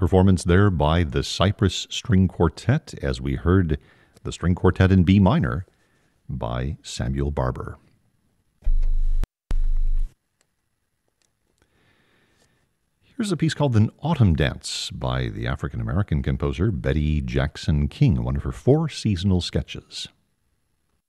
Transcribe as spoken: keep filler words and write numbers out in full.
performance there by the Cypress String Quartet, as we heard the String Quartet in B minor by Samuel Barber. Here's a piece called An Autumn Dance by the African-American composer Betty Jackson King, one of her four seasonal sketches.